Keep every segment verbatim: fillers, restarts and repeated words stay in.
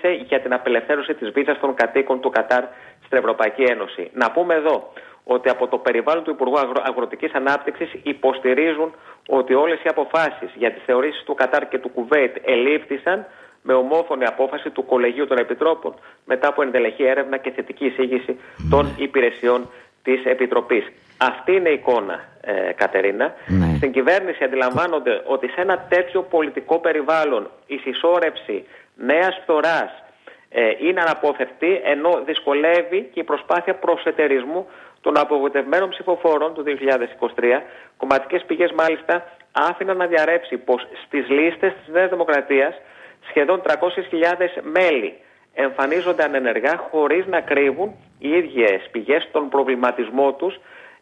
μίλησε για την απελευθέρωση της βίζας των κατοίκων του Κατάρ στην Ευρωπαϊκή Ένωση. Να πούμε εδώ ότι από το περιβάλλον του Υπουργού Αγροτικής Ανάπτυξης υποστηρίζουν ότι όλες οι αποφάσεις για τις θεωρήσεις του Κατάρ και του Κουβέιτ ελήφθησαν με ομόφωνη απόφαση του Κολεγίου των Επιτρόπων μετά από ενδελεχή έρευνα και θετική εισήγηση των υπηρεσιών της Επιτροπής. Αυτή είναι η εικόνα, ε, Κατερίνα. Ναι. Στην κυβέρνηση αντιλαμβάνονται ότι σε ένα τέτοιο πολιτικό περιβάλλον η συσσόρευση νέας φθοράς ε, είναι αναπόφευκτη, ενώ δυσκολεύει και η προσπάθεια προσετερισμού των απογοητευμένων ψηφοφόρων του δύο χιλιάδες είκοσι τρία. Κομματικές πηγές μάλιστα άφηναν να διαρρεύσει πως στις λίστες της Νέας Δημοκρατίας σχεδόν τριακόσιες χιλιάδες μέλη εμφανίζονται ανενεργά χωρίς να κρύβουν οι ίδιες πηγές τον προβληματισμό τους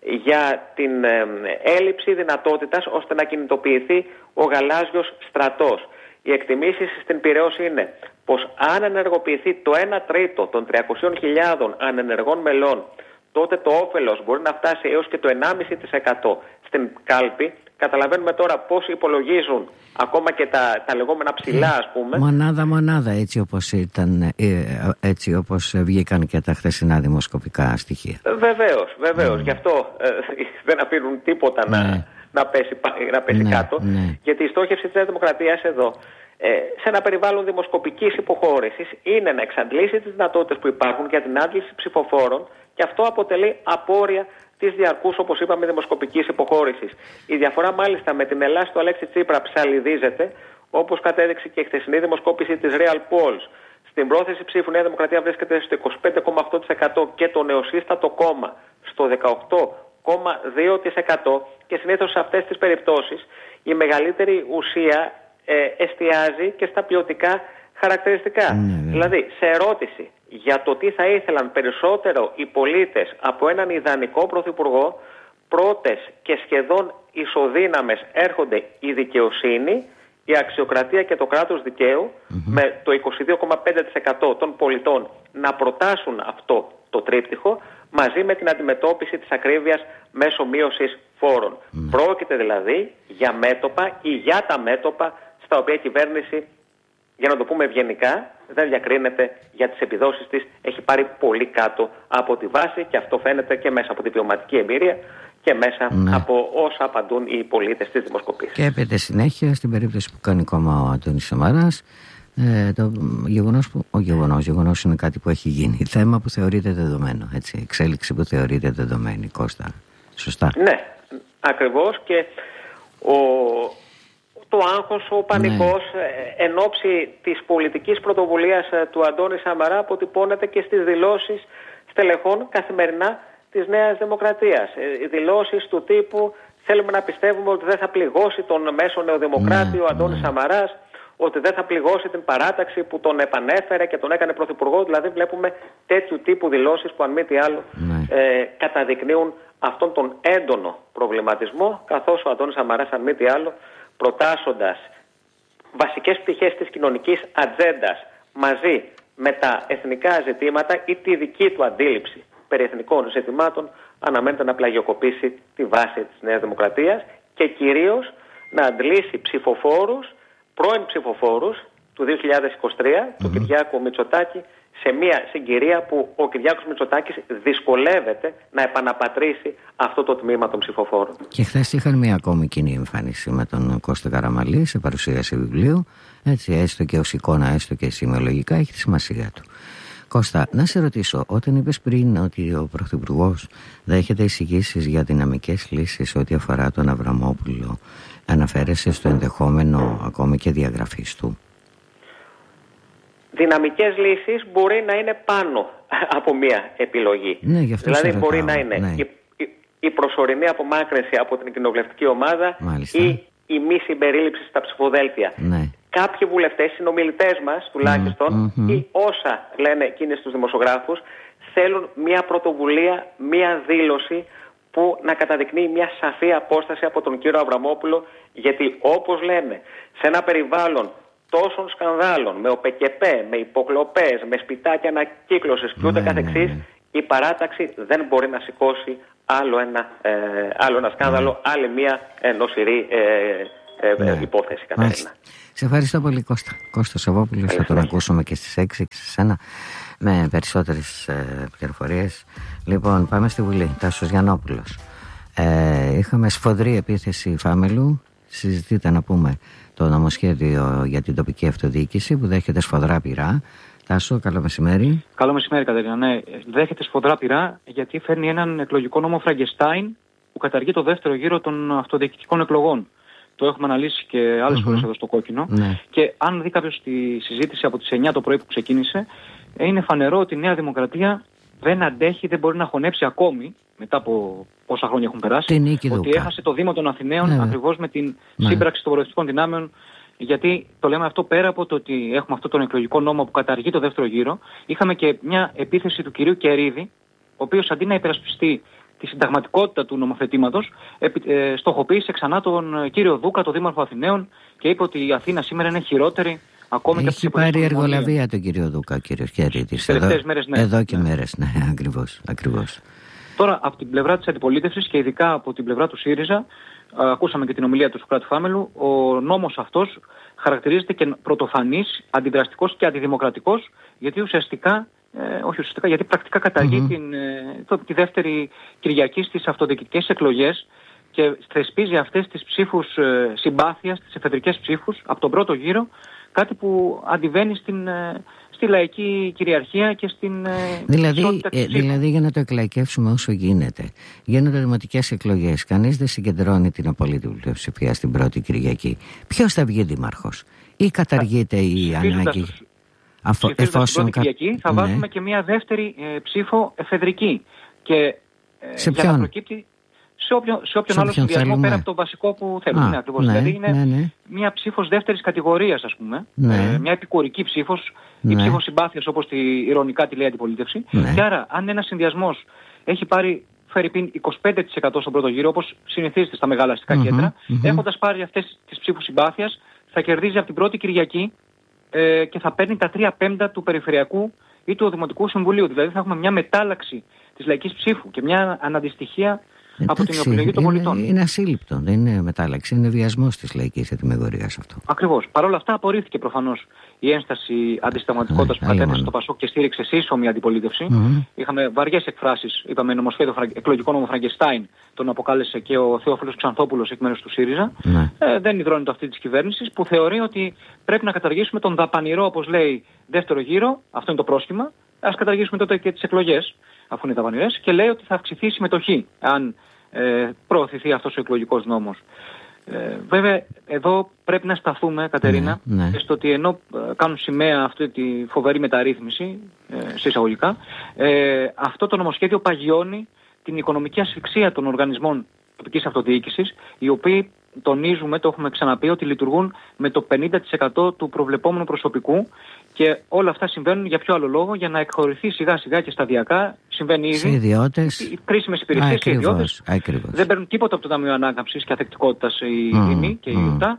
για την ε, έλλειψη δυνατότητας ώστε να κινητοποιηθεί ο γαλάζιος στρατός. Οι εκτιμήσεις στην Πειραιώς είναι πως αν ενεργοποιηθεί το ένα τρίτο των τριακοσίων χιλιάδων ανενεργών μελών, τότε το όφελος μπορεί να φτάσει έως και το ενάμιση τοις εκατό στην κάλπη. Καταλαβαίνουμε τώρα πώς υπολογίζουν ακόμα και τα, τα λεγόμενα ψηλά, ας πούμε. Μονάδα μονάδα, έτσι όπως ήταν, έτσι όπως βγήκαν και τα χθεσινά δημοσκοπικά στοιχεία. Βεβαίως, βεβαίως. Mm. Γι' αυτό ε, δεν αφήνουν τίποτα ναι. να, να πέσει, να πέσει ναι, κάτω. Ναι. Γιατί η στόχευση της Νέας Δημοκρατίας εδώ, ε, σε ένα περιβάλλον δημοσκοπικής υποχώρησης, είναι να εξαντλήσει τις δυνατότητες που υπάρχουν για την άντληση ψηφοφόρων, και αυτό αποτελεί απόρρια της διαρκούς, όπως είπαμε, δημοσκοπικής υποχώρησης. Η διαφορά μάλιστα με την Ελλάς του Αλέξη Τσίπρα ψαλιδίζεται, όπως κατέδειξε και η χθεσινή δημοσκόπηση της Real Polls. Στην πρόθεση ψήφου η Νέα Δημοκρατία βρίσκεται στο είκοσι πέντε κόμμα οκτώ τοις εκατό και το νεοσύστατο κόμμα στο δεκαοκτώ κόμμα δύο τοις εκατό, και συνήθως σε αυτές τις περιπτώσεις η μεγαλύτερη ουσία ε, εστιάζει και στα ποιοτικά χαρακτηριστικά. Ναι, δηλαδή, σε ερώτηση για το τι θα ήθελαν περισσότερο οι πολίτες από έναν ιδανικό πρωθυπουργό, πρώτες και σχεδόν ισοδύναμες έρχονται η δικαιοσύνη, η αξιοκρατία και το κράτος δικαίου, mm-hmm. με το είκοσι δύο κόμμα πέντε τοις εκατό των πολιτών να προτάσουν αυτό το τρίπτυχο, μαζί με την αντιμετώπιση της ακρίβειας μέσω μείωσης φόρων. Mm. Πρόκειται δηλαδή για μέτωπα ή για τα μέτωπα στα οποία η κυβέρνηση, για να το πούμε ευγενικά, δεν διακρίνεται για τις επιδόσεις της, έχει πάρει πολύ κάτω από τη βάση, και αυτό φαίνεται και μέσα από την βιωματική εμπειρία και μέσα ναι. από όσα απαντούν οι πολίτες στις δημοσκοπήσεις. Και έπεται συνέχεια στην περίπτωση που κάνει κόμμα ο Αντώνης Σαμαράς, ε, το γεγονός που, ο γεγονός, γεγονός είναι κάτι που έχει γίνει, θέμα που θεωρείται δεδομένο, έτσι, εξέλιξη που θεωρείται δεδομένη, Κώστα, σωστά? Ναι, ακριβώς, και ο... το άγχος, ο πανικός ναι. εν ώψη της πολιτικής πρωτοβουλίας του Αντώνη Σαμαρά αποτυπώνεται και στις δηλώσεις στελεχών καθημερινά της Νέας Δημοκρατίας. Οι δηλώσεις του τύπου θέλουμε να πιστεύουμε ότι δεν θα πληγώσει τον μέσο νεοδημοκράτη ναι, ο Αντώνης ναι. Σαμαράς, ότι δεν θα πληγώσει την παράταξη που τον επανέφερε και τον έκανε πρωθυπουργό. Δηλαδή βλέπουμε τέτοιου τύπου δηλώσεις που αν μη τι άλλο ναι. ε, καταδεικνύουν αυτόν τον έντονο προβληματισμό, καθώς ο Αντώνης Σαμαράς αν μη τι άλλο, προτάσσοντας βασικές πτυχές της κοινωνικής ατζέντας μαζί με τα εθνικά ζητήματα ή τη δική του αντίληψη περί εθνικών ζητημάτων, αναμένεται να πλαγιοκοπήσει τη βάση της Νέας Δημοκρατίας και κυρίως να αντλήσει ψηφοφόρους, πρώην ψηφοφόρους του δύο χιλιάδες είκοσι τρία, mm-hmm. του Κυριάκου Μητσοτάκη, σε μια συγκυρία που ο Κυριάκος Μητσοτάκης δυσκολεύεται να επαναπατρίσει αυτό το τμήμα των ψηφοφόρων. Και χθες είχαν μια ακόμη κοινή εμφάνιση με τον Κώστα Καραμανλή σε παρουσίαση βιβλίου, έτσι, έστω και ως εικόνα, έστω και σημειολογικά, έχει τη σημασία του. Κώστα, να σε ρωτήσω, όταν είπες πριν ότι ο Πρωθυπουργός δέχεται εισηγήσεις για δυναμικές λύσεις ό,τι αφορά τον Αβραμόπουλο, αναφέρεσαι στο ενδεχόμενο ακόμη και διαγραφής του? Δυναμικές λύσεις μπορεί να είναι πάνω από μία επιλογή. Ναι, γι' αυτό δηλαδή ρωτάω, μπορεί να είναι ναι. η, η, η προσωρινή απομάκρυνση από την κοινοβουλευτική ομάδα Μάλιστα. ή η μη συμπερίληψη στα ψηφοδέλτια. Ναι. Κάποιοι βουλευτές, συνομιλητές μας τουλάχιστον, mm-hmm. ή όσα λένε εκείνοι στους δημοσιογράφους, θέλουν μία πρωτοβουλία, μία δήλωση που να καταδεικνύει μια σαφή απόσταση από τον κύριο Αβραμόπουλο, γιατί όπως λένε, σε ένα περιβάλλον τόσων σκανδάλων, με ΟΠΕΚΕΠΕ, με υποκλοπές, με σπιτάκια ανακύκλωσης και ούτε ναι, καθεξής, ναι, ναι. η παράταξη δεν μπορεί να σηκώσει άλλο ένα, ε, άλλο ένα σκάνδαλο, άλλη μια ε, νοσηρή ε, ε, ναι. υπόθεση, Κατερίνα. Σε ευχαριστώ πολύ, Κώστα. Κώστα Σαββόπουλος, θα τον ακούσουμε και στις έξι και σε σένα με περισσότερες ε, πληροφορίες. Λοιπόν, πάμε στη Βουλή. Τάσος Γιαννόπουλος. Ε, είχαμε σφοδρή επίθεση Φάμελου. Συζητείται να πούμε το νομοσχέδιο για την τοπική αυτοδιοίκηση που δέχεται σφοδρά πειρά. Τάσο, καλό μεσημέρι. Καλό μεσημέρι, Κατερίνα. Ναι, δέχεται σφοδρά πειρά γιατί φέρνει έναν εκλογικό νόμο Φραγκεστάιν που καταργεί το δεύτερο γύρο των αυτοδιοικητικών εκλογών. Το έχουμε αναλύσει και άλλες mm-hmm. φορές εδώ στο Κόκκινο. Ναι. Και αν δει κάποιος τη συζήτηση από τις εννιά το πρωί που ξεκίνησε, είναι φανερό ότι η Νέα Δημοκρατία δεν αντέχει, δεν μπορεί να χωνέψει ακόμη, μετά από πόσα χρόνια έχουν περάσει, ότι Δούκα. Έχασε το Δήμο των Αθηναίων ναι. ακριβώς με την ναι. σύμπραξη των προοδευτικών δυνάμεων. Γιατί το λέμε αυτό πέρα από το ότι έχουμε αυτό τον εκλογικό νόμο που καταργεί το δεύτερο γύρο, είχαμε και μια επίθεση του κυρίου Κερίδη, ο οποίος αντί να υπερασπιστεί τη συνταγματικότητα του νομοθετήματος, ε, στοχοποίησε ξανά τον κύριο Δούκα, τον Δήμαρχο Αθηναίων, και είπε ότι η Αθήνα σήμερα είναι χειρότερη ακόμη και από τις εποχές. Έχει πάρει εργολαβία τον κύριο Δούκα, ο κύριος Κερίδης. Εδώ, μέρες, ναι. εδώ και ναι. μέρες, ναι, ακριβώς, ακριβώς. Τώρα, από την πλευρά της αντιπολίτευσης και ειδικά από την πλευρά του ΣΥΡΙΖΑ, ακούσαμε και την ομιλία του Σωκράτη Φάμελου, ο νόμος αυτός χαρακτηρίζεται και πρωτοφανής, αντιδραστικός και αντιδημοκρατικός, γιατί ουσιαστικά, ε, όχι ουσιαστικά, γιατί πρακτικά καταργεί mm-hmm. την, ε, το, τη δεύτερη Κυριακή στις αυτοδιοικητικές εκλογές και θεσπίζει αυτές τις ψήφους ε, συμπάθειας, τις εφεδρικές ψήφους από τον πρώτο γύρο, κάτι που αντιβαίνει στην, ε, στη λαϊκή κυριαρχία και στην δηλαδή, ε, δηλαδή για να το εκλαϊκεύσουμε όσο γίνεται, γίνονται δημοτικές εκλογές, κανείς δεν συγκεντρώνει την απολύτη πλειοψηφία στην πρώτη Κυριακή. Ποιος θα βγει δήμαρχος ή καταργείται α, η ανάγκη αφο, εφόσον στην πρώτη Κυριακή θα ναι. βάζουμε και μια δεύτερη ε, ψήφο εφεδρική και ε, σε για να προκύπτει σε όποιον, σε όποιον άλλο συνδυασμό πέρα από το βασικό που θέλουμε. Ναι, ακριβώς. Ναι, δηλαδή είναι ναι, ναι. μια ψήφος δεύτερης κατηγορίας, ας πούμε, ναι. ε, μια επικουρική ψήφος, ναι. η ψήφος συμπάθειας όπως τη, ηρωνικά τη λέει αντιπολίτευση. Ναι. Και άρα, αν ένας συνδυασμός έχει πάρει φερειπίν είκοσι πέντε τοις εκατό στον πρώτο γύρο, όπως συνηθίζεται στα μεγάλα αστικά mm-hmm, κέντρα, mm-hmm. έχοντας πάρει αυτές τις ψήφους συμπάθειας, θα κερδίζει από την πρώτη Κυριακή ε, και θα παίρνει τα τρία πέμπτα του Περιφερειακού ή του Δημοτικού Συμβουλίου. Δηλαδή θα έχουμε μια μετάλλαξη της λαϊκής ψήφου και μια αναντιστοιχεία από την επιλογή των πολιτών. Είναι, είναι ασύλληπτο, δεν είναι μετάλλαξη, είναι βιασμός της λαϊκής ετοιμιγορίας αυτό. Ακριβώς. Παρ' όλα αυτά απορρίφθηκε προφανώς η ένσταση αντισταγματικότητας που κατέθεσε στο Πασόκ και στήριξε σύσσωμη αντιπολίτευση. Mm-hmm. Είχαμε βαριές εκφράσεις, είπαμε νομοσχέδιο, εκλογικό νόμο Φραγκεστάιν, τον αποκάλεσε και ο Θεόφιλος Ξανθόπουλος εκ μέρους του ΣΥΡΙΖΑ. Mm-hmm. Ε, δεν ιδρώνει το αυτή της κυβέρνησης που θεωρεί ότι πρέπει να καταργήσουμε τον δαπανηρό, όπως λέει, δεύτερο γύρο, αυτό είναι το πρόσχημα. Ας καταργήσουμε τότε και τις εκλογές, αφού είναι δαπανηρές, και λέει ότι θα αυξηθεί η συμμετοχή αν ε, προωθηθεί αυτός ο εκλογικός νόμος. Ε, βέβαια, εδώ πρέπει να σταθούμε, Κατερίνα, ναι, ναι. στο ότι ενώ ε, κάνουν σημαία αυτή τη φοβερή μεταρρύθμιση, ε, σε εισαγωγικά, ε, αυτό το νομοσχέδιο παγιώνει την οικονομική ασφυξία των οργανισμών τοπικής αυτοδιοίκησης, οι οποίοι, τονίζουμε, το έχουμε ξαναπεί, ότι λειτουργούν με το πενήντα τοις εκατό του προβλεπόμενου προσωπικού, και όλα αυτά συμβαίνουν για ποιο άλλο λόγο? Για να εκχωρηθεί σιγά σιγά και σταδιακά, συμβαίνει ήδη, σε ιδιώτες, οι κρίσιμες υπηρεσίες και οι ιδιώτες δεν παίρνουν τίποτα από το Ταμείο Ανάκαμψης και Αθεκτικότητας η mm, ΔΥΜΗ και η mm. ΙΟΤΑ,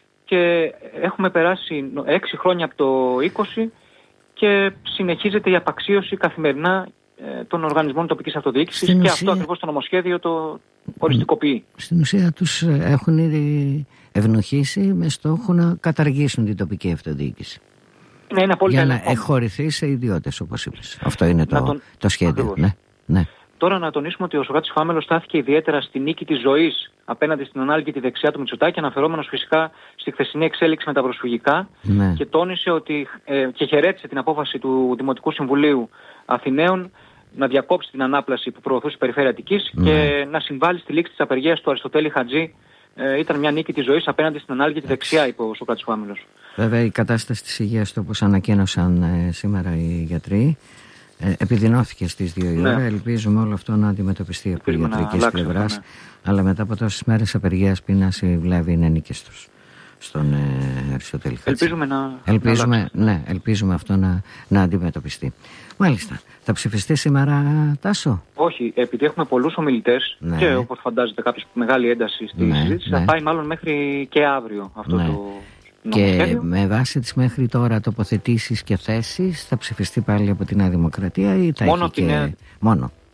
και έχουμε περάσει έξι χρόνια από το είκοσι και συνεχίζεται η απαξίωση καθημερινά των οργανισμών τοπικής αυτοδιοίκησης, και ουσία, αυτό ακριβώς το νομοσχέδιο το οριστικοποιεί. Στην ουσία τους έχουν ήδη ευνοχήσει με στόχο να καταργήσουν την τοπική αυτοδιοίκηση. Ναι, είναι απόλυτα για να εχωρηθεί σε ιδιώτες, όπως είπες. Αυτό είναι το, τον... το σχέδιο. Ναι, ναι. Τώρα να τονίσουμε ότι ο Σωκράτης Φάμελος στάθηκε ιδιαίτερα στη νίκη της ζωής απέναντι στην ανάλγητη δεξιά του Μητσοτάκη, αναφερόμενος φυσικά στη χθεσινή εξέλιξη με τα προσφυγικά, ναι. και τόνισε ότι ε, και χαιρέτησε την απόφαση του Δημοτικού Συμβουλίου Αθηναίων να διακόψει την ανάπλαση που προωθούσε η Περιφέρεια Αττικής, ναι. και να συμβάλλει στη λήξη της απεργίας του Αριστοτέλη Χατζή. Ε, ήταν μια νίκη της ζωής απέναντι στην ανάλγητη δεξιά, είπε ο Σωκράτης Φάμελος. Βέβαια η κατάσταση της υγείας του, όπως ανακοίνωσαν ε, σήμερα οι γιατροί, ε, επιδεινώθηκε στις δύο η ώρα. Ναι. Ελπίζουμε όλο αυτό να αντιμετωπιστεί από ιατρικής πλευράς, ναι. αλλά μετά από τόσες μέρες απεργίας, πείνας, η βλάβη είναι νίκηστος στον ε, Αριστοτέλη Χατζή. Ελπίζουμε να, ελπίζουμε, να ναι, ελπίζουμε αυτό να, να αντιμετωπιστεί. Μάλιστα. Θα ψηφιστεί σήμερα, Τάσο? Όχι, επειδή έχουμε πολλούς ομιλητές, ναι. και όπως φαντάζεται κάποιος μεγάλη ένταση στη ναι, συζήτηση, ναι. θα πάει μάλλον μέχρι και αύριο αυτό, ναι. το νομοσχέδιο. Και με βάση τις μέχρι τώρα τοποθετήσεις και θέσεις θα ψηφιστεί πάλι από τη Νέα Δημοκρατία ή θα μόνο έχει και... Νέα... Μόνο.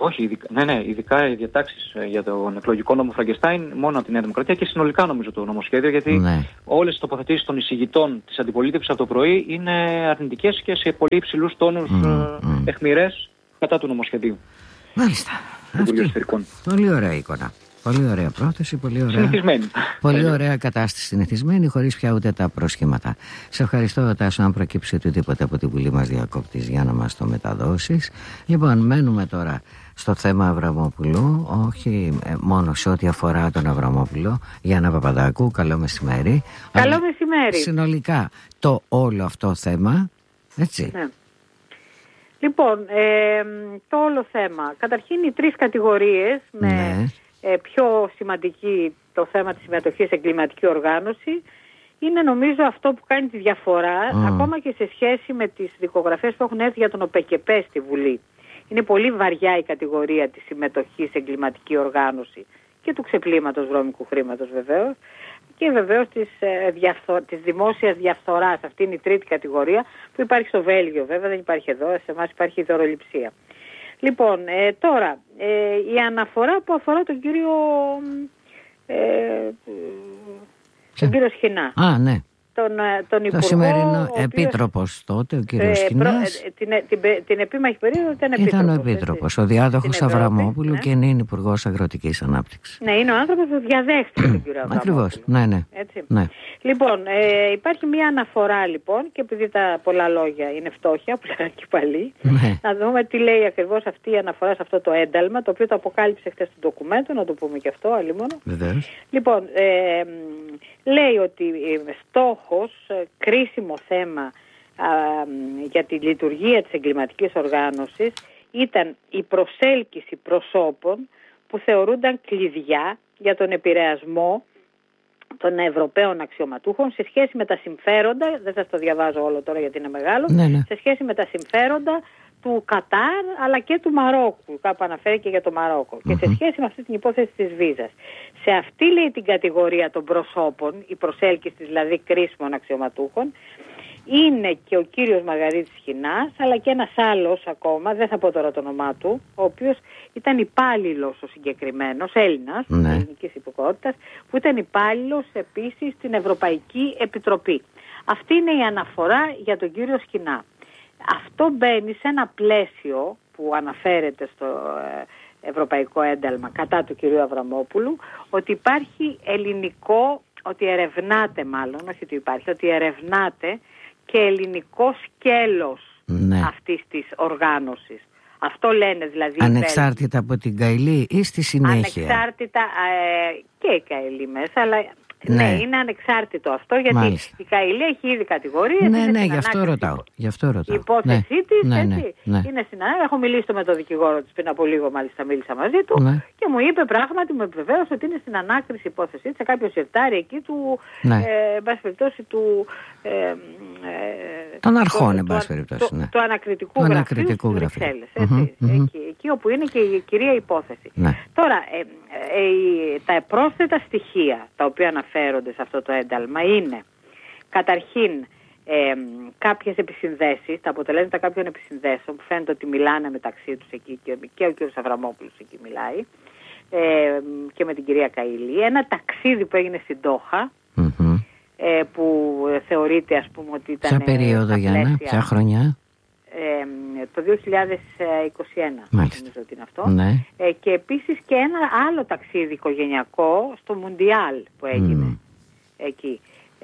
Όχι, ειδικά, ναι, ναι, ειδικά οι διατάξεις για τον εκλογικό νόμο Φραγκεστάιν μόνο από τη Νέα Δημοκρατία και συνολικά νομίζω το νομοσχέδιο, γιατί ναι. όλες οι τοποθετήσεις των εισηγητών της αντιπολίτευσης από το πρωί είναι αρνητικές και σε πολύ υψηλούς τόνους mm, mm. αιχμηρές κατά του νομοσχεδίου. Μάλιστα. Πολύ ωραία εικόνα. Πολύ ωραία πρόθεση, πολύ ωραία, πολύ ωραία κατάσταση συνηθισμένη, χωρίς πια ούτε τα προσχήματα. Σε ευχαριστώ, Τάσο, αν προκύψει οτιδήποτε από τη Βουλή μας διακόπτεις για να μας το μεταδώσεις. Λοιπόν, μένουμε τώρα στο θέμα Αβραμόπουλου, όχι μόνο σε ό,τι αφορά τον Αβραμόπουλο. Γιάννα Παπαδάκου, καλό μεσημέρι. Καλό μεσημέρι. Συνολικά το όλο αυτό θέμα, έτσι. Ναι. Λοιπόν, ε, το όλο θέμα. Καταρχήν οι τρεις κατηγορίες με... Ναι. Ε, πιο σημαντική το θέμα της συμμετοχής σε εγκληματική οργάνωση είναι νομίζω αυτό που κάνει τη διαφορά mm. ακόμα και σε σχέση με τις δικογραφίες που έχουν έρθει για τον ΟΠΕΚΕΠΕ στη Βουλή. Είναι πολύ βαριά η κατηγορία της συμμετοχής σε εγκληματική οργάνωση και του ξεπλήματος βρώμικου χρήματος βεβαίως και βεβαίως της, ε, διαφθο... της δημόσιας διαφθοράς. Αυτή είναι η τρίτη κατηγορία που υπάρχει στο Βέλγιο, βέβαια δεν υπάρχει εδώ, σε εμάς υπάρχει η δωροληψία. Λοιπόν, ε, τώρα, ε, η αναφορά που αφορά τον κύριο, ε, τον κύριο Σχοινά. Α, ναι. Τον, τον Υπουργό, το σημερινό οποίος, επίτροπος τότε, ο κύριος ε, Σχοινάς. Ε, την, την, την επίμαχη περίοδο ήταν επίτροπος. Ήταν ο επίτροπος, ο διάδοχος Αβραμόπουλου, ναι. Και είναι υπουργός Αγροτικής Ανάπτυξης. Ναι, είναι ο άνθρωπος που διαδέχτηκε τον κύριο Αβραμόπουλου. Ακριβώς, ναι, ναι. Έτσι. ναι. Λοιπόν, ε, υπάρχει μια αναφορά λοιπόν και επειδή τα πολλά λόγια είναι φτώχεια, που λέγανε και πάλι, ναι. να δούμε τι λέει ακριβώς αυτή η αναφορά σε αυτό το ένταλμα, το οποίο το αποκάλυψε χθες στο ντοκουμέντο, να το πούμε και αυτό, αλλήμωνο. Βεβαίως. Λοιπόν, ε, λέει ότι ε, στόχος, ε, κρίσιμο θέμα α, για τη λειτουργία της εγκληματικής οργάνωσης ήταν η προσέλκυση προσώπων που θεωρούνταν κλειδιά για τον επηρεασμό των Ευρωπαίων αξιωματούχων σε σχέση με τα συμφέροντα, δεν σας το διαβάζω όλο τώρα γιατί είναι μεγάλο, ναι, ναι. σε σχέση με τα συμφέροντα του Κατάρ αλλά και του Μαρόκου, κάπου αναφέρει και για το Μαρόκο, mm-hmm. και σε σχέση με αυτή την υπόθεση της βίζας. Σε αυτή λέει την κατηγορία των προσώπων, η προσέλκυση δηλαδή κρίσιμων αξιωματούχων, είναι και ο κύριος Μαργαρίτης Σχοινάς, αλλά και ένας άλλος ακόμα, δεν θα πω τώρα το όνομά του, ο οποίος ήταν υπάλληλος ο συγκεκριμένος, Έλληνας, ναι. της ελληνικής υπηκότητας, που ήταν υπάλληλος επίσης στην Ευρωπαϊκή Επιτροπή. Αυτή είναι η αναφορά για τον κύριο Σχοινά. Αυτό μπαίνει σε ένα πλαίσιο που αναφέρεται στο Ευρωπαϊκό Ένταλμα κατά του κυρίου Αβραμόπουλου, ότι υπάρχει ελληνικό, ότι ερευνάται μάλλον, όχι ότι υπάρχει, ότι ερευνάται και ελληνικό σκέλος, ναι. αυτής της οργάνωσης. Αυτό λένε δηλαδή. Ανεξάρτητα από την Καηλή ή στη συνέχεια. Ανεξάρτητα ε, και η Καηλή μέσα, αλλά ναι. ναι, είναι ανεξάρτητο αυτό, γιατί Μάλιστα. η Καηλή έχει ήδη κατηγορίες. Ναι, ναι, γι' αυτό ρωτάω. Γι' αυτό ρωτάω. Η υπόθεσή ναι. της, ναι, έτσι, ναι, ναι. είναι στην ανάγκη. Έχω μιλήσει με τον δικηγόρο της πριν από λίγο, μάλιστα μίλησα μαζί του, ναι. και μου είπε πράγματι, με επιβεβαίωσε ότι είναι στην ανάκριση υπόθεσή της, σε κάποιο σιρτάρι εκεί του, ναι. ε, εν πάση περιπτώσει, του... Ε, ε, των αρχών, εν πάση περιπτώσει. Το, ναι. το ανακριτικού γραφείου στις Βρυξέλλες, έτσι, mm-hmm, εκεί, mm-hmm. εκεί όπου είναι και η κυρία υπόθεση. Ναι. Τώρα, ε, ε, ε, τα πρόσθετα στοιχεία τα οποία αναφέρονται σε αυτό το ένταλμα είναι καταρχήν ε, κάποιες επισυνδέσεις, τα αποτελέσματα κάποιων επισυνδέσεων που φαίνεται ότι μιλάνε μεταξύ τους εκεί και, και ο κ. Αβραμόπουλος εκεί μιλάει ε, και με την κυρία Καηλή. Ένα ταξίδι που έγινε στην Τόχα, mm-hmm. ε, που θεωρείται ας πούμε ότι ήταν... Ποια περίοδο, Γιάννα, ποια χρονιά? Ε, το δύο χιλιάδες είκοσι ένα νομίζω ότι είναι αυτό, ναι. ε, και επίσης και ένα άλλο ταξίδι οικογενειακό στο Μουντιάλ που έγινε mm. εκεί. Ε,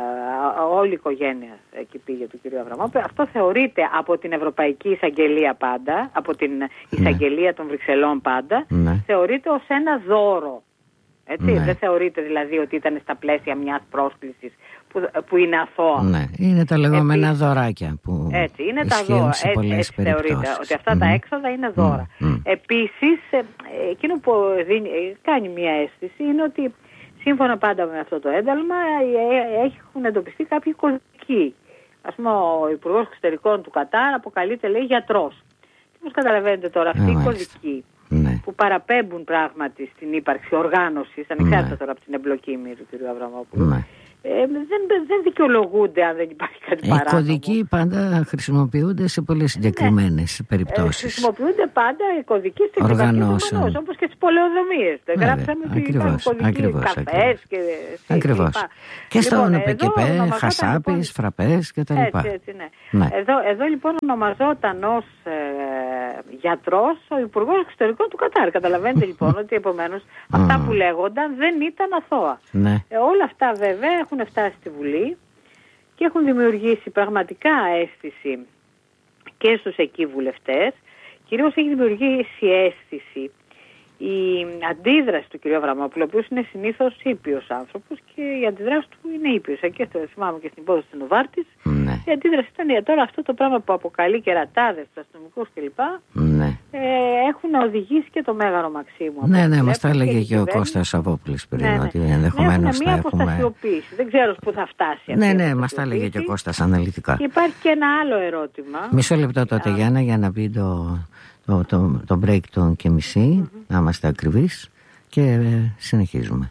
όλη η οικογένεια εκεί πήγε του κ. Αβραμόπουλου. Αυτό θεωρείται από την Ευρωπαϊκή Εισαγγελία πάντα, από την Εισαγγελία ναι. των Βρυξελών πάντα, ναι. θεωρείται ως ένα δώρο. Έτσι, ναι. δεν θεωρείται δηλαδή ότι ήταν στα πλαίσια μιας πρόσκλησης που, που είναι αθώα. Ναι, είναι τα λεγόμενα έτσι, δωράκια που έτσι, είναι τα δώρα. σε πολλές έτσι, έτσι θεωρείται ότι αυτά mm. τα έξοδα είναι δώρα. Mm. Επίσης, εκείνο που δίνει, κάνει μια αίσθηση είναι ότι σύμφωνα πάντα με αυτό το ένταλμα έχουν εντοπιστεί κάποιοι κωδικοί. Ας πούμε, ο Υπουργός Εξωτερικών του Κατάρ αποκαλείται, λέει, γιατρός. Και όπως καταλαβαίνετε τώρα, αυτοί οι κωδικοί ναι. που παραπέμπουν πράγματι στην ύπαρξη οργάνωσης, ανεξάρτητα ναι. τώρα από την εμπλοκή του κ. Αβραμόπουλου, ναι. Ε, δεν, δεν δικαιολογούνται αν δεν υπάρχει κάτι παράνομο. Οι κωδικοί πάντα χρησιμοποιούνται σε πολλές συγκεκριμένες ναι. περιπτώσεις. Ε, χρησιμοποιούνται πάντα οι κωδικοί στην οργανώσεις, όπως και στις πολεοδομίες. Γράψαμε ότι υπάρχουν κωδικοί καφές και ακριβώς. Και στα ΟΝΕΠΕΚΕΠΕ, χασάπις, λοιπόν, φραπές κτλ. Έτσι, έτσι, ναι. Ναι. Εδώ, εδώ λοιπόν ονομαζόταν ως ε, γιατρός ο Υπουργός Εξωτερικών του Κατάρ. Καταλαβαίνετε λοιπόν ότι επομένως αυτά που λέγονταν δεν ήταν αθώα. Ναι. Ε, όλα αυτά βέβαια έχουν φτάσει στη Βουλή και έχουν δημιουργήσει πραγματικά αίσθηση και στους εκεί βουλευτές. Κυρίως έχει δημιουργήσει αίσθηση η αντίδραση του κ. Αβραμόπουλου, ο οποίος είναι συνήθως ήπιος άνθρωπος και η αντίδραση του είναι ήπιος. Και στο θυμάμαι και στην υπόθεση του Νοβάρτης, ναι. η αντίδραση ήταν τώρα αυτό το πράγμα που αποκαλεί κερατάδες, τους αστυνομικούς κλπ. Ναι. Ε, έχουν οδηγήσει και το Μέγαρο Μαξίμου. Ναι, ναι, μας τα έλεγε και ο Κώστας Σαββόπουλος πριν, ναι, ναι. ότι ενδεχομένως ναι, θα μια έχουμε... αποστασιοποίηση. Δεν ξέρω πού θα φτάσει. Ναι, ναι, μας τα έλεγε και ο Κώστας αναλυτικά. Και υπάρχει και ένα άλλο ερώτημα. Μισό λεπτό τότε, Γιάννα, για να πει το... Το, το, το break των και μισή, mm-hmm. να είμαστε ακριβείς και ε, συνεχίζουμε.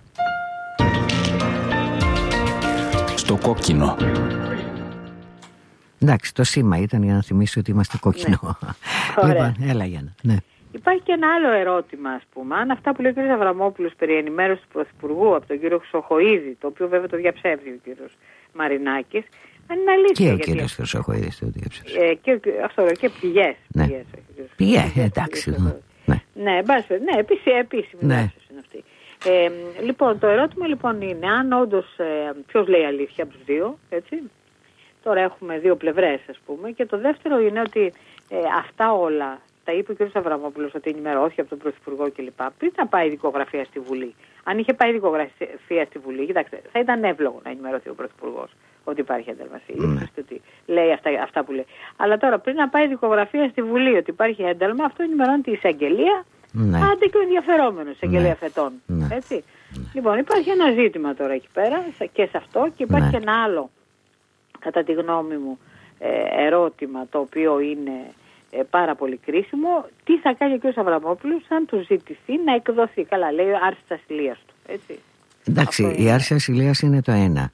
Στο κόκκινο. Εντάξει, το σήμα ήταν για να θυμίσω ότι είμαστε κόκκινο. Ναι. Λοιπόν, έλα Γιάννα. Ναι. Υπάρχει και ένα άλλο ερώτημα, ας πούμε, αν αυτά που λέει ο κ. Αβραμόπουλος περί ενημέρωση του Πρωθυπουργού από τον κύριο Χρυσοχοΐδη, το οποίο βέβαια το διαψεύδει ο κ. Μαρινάκης, αν είναι αλήθεια. Και ο κύριος Χρυσοχοΐδης το διαψεύδει. Ε, και, αυτό, και πηγές. Ναι. Πηγές, πηγές, εντάξει. Ναι, ναι, ναι επίσημη, επίσημη ναι. είναι αυτή. Ε, λοιπόν, το ερώτημα λοιπόν είναι αν όντως, ε, ποιος λέει αλήθεια από τους δύο, έτσι. Τώρα έχουμε δύο πλευρές, ας πούμε, και το δεύτερο είναι ότι ε, αυτά όλα τα είπε ο κ. Αβραμόπουλος ότι ενημερώθηκε από τον Πρωθυπουργό κλπ. Πριν να πάει δικογραφία στη Βουλή. Αν είχε πάει δικογραφία στη Βουλή, κοιτάξτε, θα ήταν εύλογο να ενημερωθεί ο Πρωθυπουργός ότι υπάρχει ένταλμα σύλληψης, mm. ότι λέει αυτά, αυτά που λέει. Αλλά τώρα πριν να πάει δικογραφία στη Βουλή ότι υπάρχει ένταλμα, αυτό ενημερώνει τη εισαγγελία, mm. άντε και ο ενδιαφερόμενος, εισαγγελία mm. φετών. Mm. Έτσι. Mm. Λοιπόν, υπάρχει ένα ζήτημα τώρα εκεί πέρα και σε αυτό και υπάρχει mm. και ένα άλλο, κατά τη γνώμη μου, ε, ερώτημα το οποίο είναι ε, πάρα πολύ κρίσιμο. Τι θα κάνει ο κ. Αβραμόπουλος αν του ζητηθεί να εκδοθεί? Καλά, λέει άρση της ασυλίας του. Έτσι. Εντάξει, αυτό η άρση ασυλίας είναι το ένα.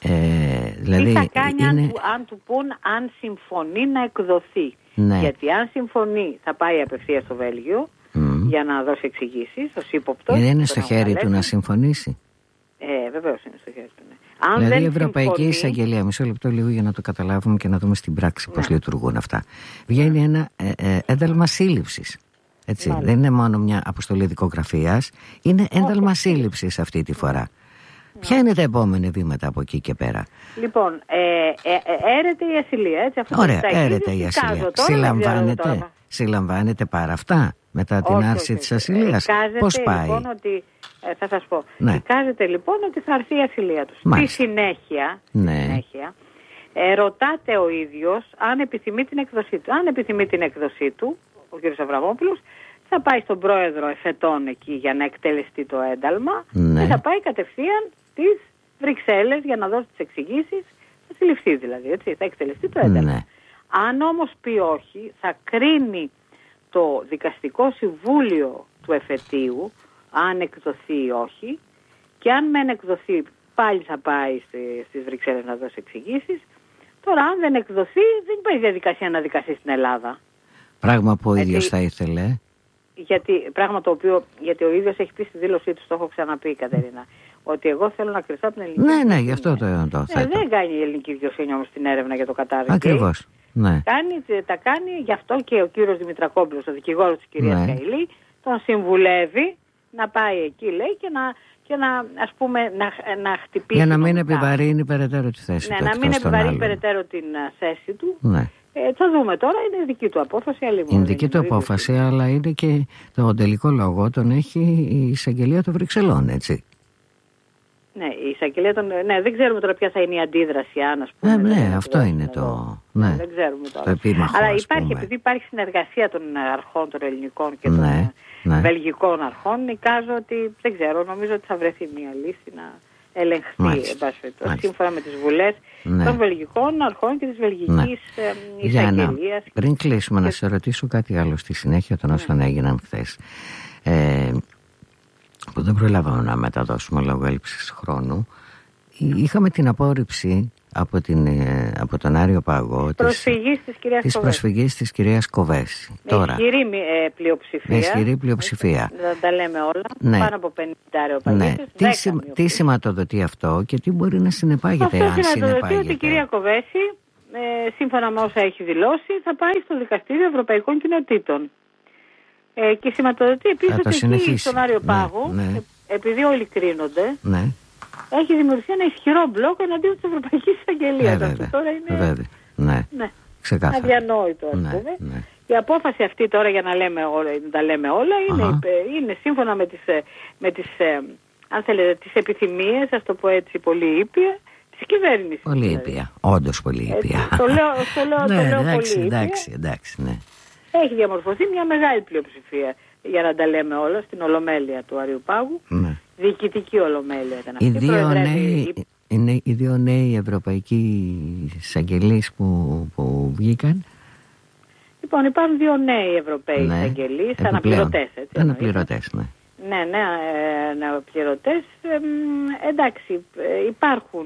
Ε, δηλαδή, τι θα κάνει είναι... αν, του, αν του πούν αν συμφωνεί να εκδοθεί. Ναι. Γιατί αν συμφωνεί θα πάει απευθείας στο Βέλγιο mm. για να δώσει εξηγήσεις ως ύποπτος. Δεν είναι στο χέρι του να συμφωνήσει. Ε, βεβαίως είναι στο χέρι του. Ναι. Αν δηλαδή δεν η Ευρωπαϊκή συμφωνεί... Εισαγγελία, μισό λεπτό λίγο για να το καταλάβουμε και να δούμε στην πράξη πώς ναι. λειτουργούν αυτά. Βγαίνει ναι. ένα ε, ε, ένταλμα σύλληψης. Έτσι. Δεν είναι μόνο μια αποστολή δικογραφίας, είναι ένταλμα σύλληψης αυτή τη φορά. Ναι. Ποια είναι τα επόμενα βήματα από εκεί και πέρα? Λοιπόν, ε, ε, ε, έρεται η ασυλία. Έτσι, αυτό ωραία, έρεται η ασυλία. Συλλαμβάνεται, συλλαμβάνεται πάρα αυτά μετά την όχι, άρση όχι, της ασυλίας. Πώς πάει? Λοιπόν, ότι, ε, θα σας πω. Ναι. Εικάζεται λοιπόν ότι θα έρθει η ασυλία τους. Στη συνέχεια, ναι. στη συνέχεια ε, ρωτάτε ο ίδιος αν επιθυμεί την εκδοσή του. Αν επιθυμεί την εκδοσή του, ο κ. Αβραμόπουλος θα πάει στον πρόεδρο εφετών εκεί για να εκτελεστεί το ένταλμα ναι. και θα πάει κατευθείαν στις Βρυξέλλες για να δώσει τις εξηγήσεις, θα συλληφθεί δηλαδή, έτσι, θα εκτελεστεί το ένταλμα. Ναι. Αν όμως πει όχι, θα κρίνει το δικαστικό συμβούλιο του εφετείου αν εκδοθεί ή όχι, και αν μεν εκδοθεί πάλι θα πάει στις Βρυξέλλες να δώσει εξηγήσεις. Τώρα αν δεν εκδοθεί δεν υπάρχει διαδικασία να δικαστεί στην Ελλάδα. Πράγμα που ο ίδιος θα ήθελε. Γιατί, πράγμα το οποίο, γιατί ο ίδιος έχει πει στη δήλωσή του, το έχω ξαναπεί η Κατερίνα, ότι εγώ θέλω να κρυφτώ από την ελληνική ναι, δικαιοσύνη. Ναι, ναι, γι' αυτό το, το ναι, θέτω. Δεν κάνει η ελληνική δικαιοσύνη όμως την έρευνα για το Κατάρ. Ακριβώς. Ναι. Κάνει, τα κάνει, γι' αυτό και ο κύριος Δημητρακόπουλος, ο δικηγόρος της κυρίας ναι. Καηλή, τον συμβουλεύει να πάει εκεί, λέει, και να, και να, ας πούμε, να, να χτυπήσει. Για να μην επιβαρύνει περαιτέρω τη θέση ναι, του. Ναι, να μην επιβαρύνει περαιτέρω την θέση του. Ναι. Ε, θα δούμε τώρα, είναι δική του απόφαση. Άλλη είναι δική του απόφαση, αλλά είναι και το τελικό λόγο τον έχει η εισαγγελία των Βρυξελών, έτσι. Ναι, η εισαγγελία των... Ναι, δεν ξέρουμε τώρα ποια θα είναι η αντίδραση, αν ας πούμε. Ναι, ναι, αυτό είναι το... Ναι. Δεν ξέρουμε τώρα. Το επίμαχο, αλλά υπάρχει, επειδή υπάρχει συνεργασία των αρχών των ελληνικών και των ναι, ναι. βελγικών αρχών, εικάζω ότι, δεν ξέρω, νομίζω ότι θα βρεθεί μια λύση να ελεγχθεί, σύμφωνα με τις βουλές ναι. των βελγικών αρχών και της βελγικής ναι. εισαγγελίας. Πριν κλείσουμε, και... να σε ρωτήσω κάτι άλλο στη συνέχεια των όσων ναι. έγιναν χθες. Ε, που δεν προλάβαμε να μεταδώσουμε λόγω έλλειψης χρόνου. είχαμε την απόρριψη από, την, από τον Άριο Πάγο προσφυγής της, της, της προσφυγής της κυρίας Κοβέση. Με ισχυρή ε, πλειοψηφία. Με ισχυρή πλειοψηφία. Δεν τα λέμε όλα. Ναι. Πάνω από πενήντα αεροπαγίτες. Ναι. Τι, σημα, τι σηματοδοτεί αυτό και τι μπορεί να συνεπάγεται, αυτό αν σηματοδοτεί συνεπάγεται. ότι η κυρία Κοβέση, ε, σύμφωνα με όσα έχει δηλώσει, θα πάει στο Δικαστήριο Ευρωπαϊκών Κοινοτήτων. Ε, και σηματοδοτεί επίσης ότι εκεί στον Άριο Πάγο, ναι, ναι. επειδή όλοι κρίνονται, ναι, έχει δημιουργηθεί ένα ισχυρό μπλοκ εναντίον της Ευρωπαϊκής Εισαγγελίας. Ε, αυτό τώρα είναι βέβαια. Ναι. Ναι. Ξεκάθαρα. Αδιανόητο, ας ναι, πούμε. Ναι. Η απόφαση αυτή τώρα, για να λέμε όλα, να τα λέμε όλα, είναι, είναι σύμφωνα με τις, με τις, αν θέλετε, τις επιθυμίες, ας το πω έτσι πολύ ήπια, της κυβέρνησης. Πολύ ήπια, όντως πολύ ήπια. Το λέω, το λέω, ναι, το λέω εντάξει, πολύ εντάξει, ήπια. εντάξει, ναι. Έχει διαμορφωθεί μια μεγάλη πλειοψηφία, για να τα λέμε όλα, στην Ολομέλεια του Αριού Πάγου. Ναι. Διοικητική Ολομέλεια ήταν αυτή. Οι δύο, νέοι, η... είναι οι δύο νέοι ευρωπαϊκοί εισαγγελείς που, που βγήκαν. Λοιπόν, υπάρχουν δύο νέοι Ευρωπαίοι ναι, εισαγγελείς, αναπληρωτές. Έτσι, αναπληρωτές, ναι. Ναι, ναι, αναπληρωτές. Ε, εντάξει, υπάρχουν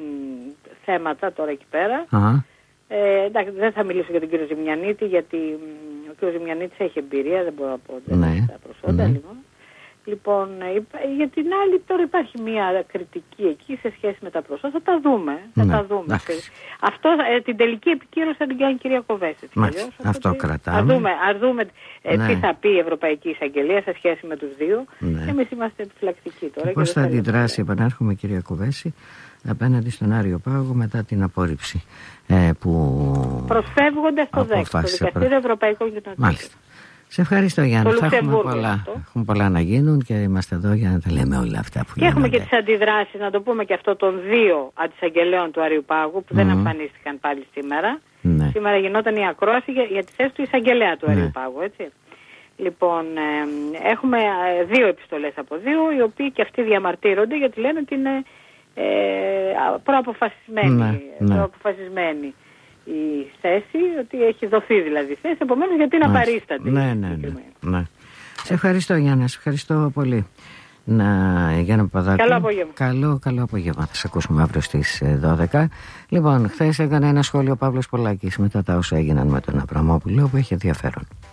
θέματα τώρα εκεί πέρα. Uh-huh. Ε, εντάξει, δεν θα μιλήσω για τον κύριο Ζημιανίτη, γιατί ο κύριος Ζημιανίτης έχει εμπειρία, δεν μπορώ να πω ναι, τα προσόντα, ναι. Λοιπόν. Λοιπόν, για την άλλη τώρα υπάρχει μια κριτική εκεί σε σχέση με τα προσώτα. Θα τα δούμε. Θα ναι, τα δούμε. Αυτό, ε, την τελική επικύρωση θα την κάνει η κυρία Κοβέση. Αυτό, αυτό ότι... κρατάμε. Ας δούμε, ας δούμε ε, ναι. τι θα πει η Ευρωπαϊκή Εισαγγελία σε σχέση με τους δύο. Ναι. Εμείς είμαστε επιφυλακτικοί τώρα. Πώς θα αντιδράσει, επανέρχομαι κυρία Κοβέση, απέναντι στον Άριο Πάγο μετά την απόρριψη ε, που προσφεύγονται στο ΔΕΚ, στο Δικαστήριο Ευρωπαϊκών Κοινοτήτων. Μάλιστα. Σε ευχαριστώ Γιάννα. Θα έχουμε πολλά, έχουμε πολλά να γίνουν και είμαστε εδώ για να τα λέμε όλα αυτά που και έχουμε και τις αντιδράσεις, να το πούμε και αυτό, των δύο αντισαγγελέων του Αριού Πάγου που mm. δεν εμφανίστηκαν πάλι σήμερα. Ναι. Σήμερα γινόταν η ακρόαση για, για τη θέση του εισαγγελέα του ναι. Αριού Πάγου, έτσι. Λοιπόν, ε, έχουμε δύο επιστολές από δύο, οι οποίοι και αυτοί διαμαρτύρονται γιατί λένε ότι είναι ε, προαποφασισμένοι, ναι, ναι. προαποφασισμένοι η θέση, ότι έχει δοθεί δηλαδή η θέση, επομένως γιατί να παρίσταται. Ναι, ναι, ναι, ναι. Σε ευχαριστώ Γιάννα, σε ευχαριστώ πολύ. Να, Γιάννα Παπαδάκη. Καλό απόγευμα. Καλό, καλό απόγευμα. Θα σε ακούσουμε αύριο στις δώδεκα. Λοιπόν, χθες έκανε ένα σχόλιο ο Παύλος Πολάκης μετά τα όσα έγιναν με τον Αβραμόπουλο που έχει ενδιαφέρον.